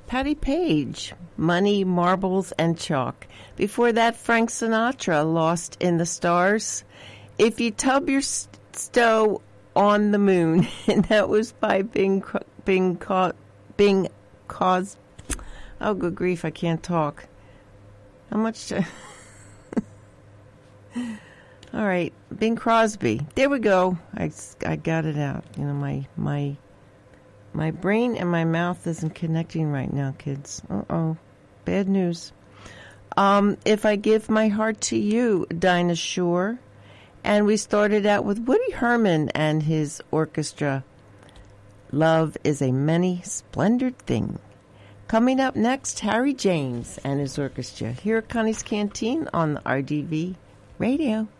Patti Page, Money, Marbles, and Chalk. Before that, Frank Sinatra, Lost in the Stars. If You Tub Your Stow on the Moon, and that was by Bing Cos. Oh, good grief, I can't talk. How much? All right, Bing Crosby. There we go. I got it out. You know, my brain and my mouth isn't connecting right now, kids. Uh-oh. Bad news. If I Give My Heart to You, Dinah Shore. And we started out with Woody Herman and his orchestra. Love is a Many Splendid Thing. Coming up next, Harry James and his orchestra. Here at Connie's Canteen on the RDV Radio.